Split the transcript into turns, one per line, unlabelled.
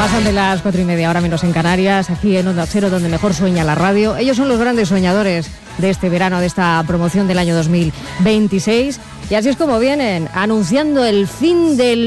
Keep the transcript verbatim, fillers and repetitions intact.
Pasan de las cuatro y media, ahora menos en Canarias, aquí en Onda Cero, donde mejor sueña la radio. Ellos son los grandes soñadores de este verano, de esta promoción del año dos mil veintiséis. Y así es como vienen, anunciando el fin del